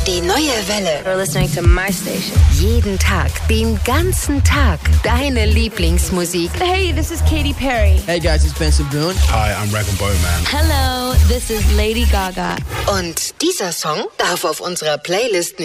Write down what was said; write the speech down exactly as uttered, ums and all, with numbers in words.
Die neue Welle. You're listening to my station. Jeden Tag, den ganzen Tag, deine Lieblingsmusik. Hey, this is Katy Perry. Hey guys, it's Benson Boone. Hi, I'm Rag and Bone Man. Hello, this is Lady Gaga. Und dieser Song darf auf unserer Playlist nicht